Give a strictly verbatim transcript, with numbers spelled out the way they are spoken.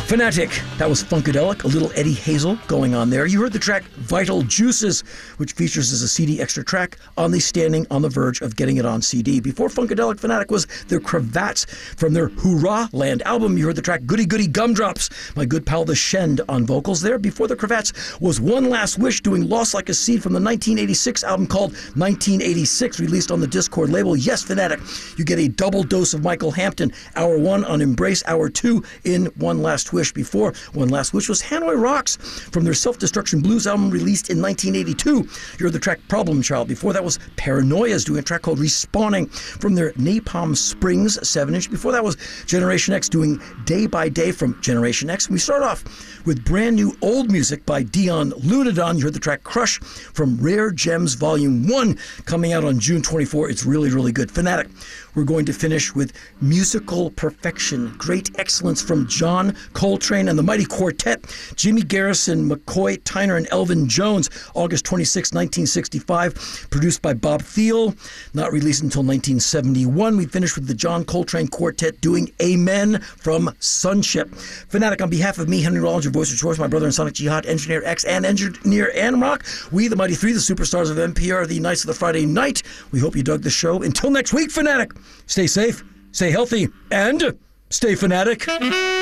Fanatic, that was Funkadelic, a little Eddie Hazel going on there. You heard the track Vital Juices, which features as a C D extra track on the Standing on the Verge of Getting It on C D. Before Funkadelic, Fanatic was their Cravats from their Hoorah Land album. You heard the track Goody Goody Gumdrops, my good pal The Shend on vocals there. Before the Cravats was One Last Wish doing Lost Like a Seed from the nineteen eighty-six album called nineteen eighty-six, released on the Discord label. Yes, Fanatic, you get a double dose of Michael Hampton. Hour one on Embrace, hour two in One Last Wish. Before One Last Wish was Hanoi Rocks from their Self-Destruction Blues album released in nineteen eighty-two. You heard the track Problem Child. Before that was Paranoias doing a track called Respawning from their Napalm Springs seven inch. Before that was Generation X doing Day by Day from Generation X. And we start off with brand new old music by Dion Lunadon. You heard the track Crush from Rare Gems Volume one coming out on June twenty-fourth. It's really, really good. Fanatic, we're going to finish with musical perfection, great excellence from John Coltrane and the Mighty Quartet, Jimmy Garrison, McCoy Tyner, and Elvin Jones, August twenty-sixth, nineteen sixty-five, produced by Bob Thiele, not released until nineteen seventy-one. We finish with the John Coltrane Quartet doing Amen from Sunship. Fanatic, on behalf of me, Henry Rollins, your voice of choice, my brother in Sonic Jihad, Engineer X, and Engineer Anrock, we, the Mighty Three, the superstars of N P R, the Knights of the Friday Night, we hope you dug the show. Until next week, Fanatic, stay safe, stay healthy, and stay fanatic.